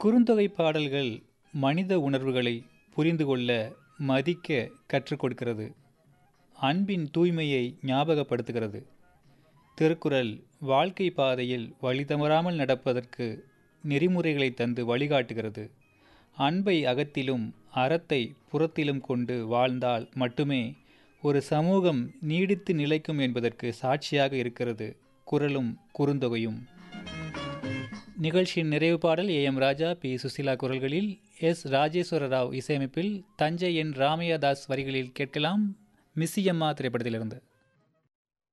குறுந்தொகை பாடல்கள் மனித உணர்வுகளை புரிந்து கொள்ள மதிக்க கற்றுக் கொடுக்கிறது. அன்பின் தூய்மையை ஞாபகப்படுத்துகிறது. திருக்குறள் வாழ்க்கை பாதையில் வழிதவறாமல் நடப்பதற்கு நெறிமுறைகளை தந்து வழிகாட்டுகிறது. அன்பை அகத்திலும் அறத்தை புறத்திலும் கொண்டு வாழ்ந்தால் மட்டுமே ஒரு சமூகம் நீடித்து நிலைக்கும் என்பதற்கு சாட்சியாக இருக்கிறது குறளும் குறுந்தொகையும். நிகழ்ச்சியின் நிறைவு பாடல் ஏ.எம். ராஜா, பி. சுசிலா குரல்களில், எஸ். ராஜேஸ்வர ராவ் இசையமைப்பில், தஞ்சை என் ராமையா தாஸ் வரிகளில் கேட்கலாம். மிஸ்ஸியம்மா திரைப்படத்திலிருந்து.